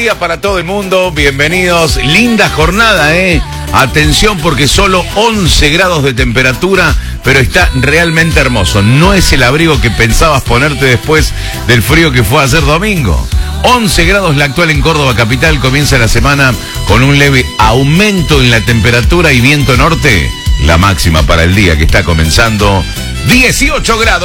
Día para todo el mundo, bienvenidos, linda jornada, atención porque solo 11 grados de temperatura, pero está realmente hermoso, no es el abrigo que pensabas ponerte después del frío que fue ayer domingo. 11 grados la actual en Córdoba capital, comienza la semana con un leve aumento en la temperatura y viento norte, la máxima para el día que está comenzando, 18 grados.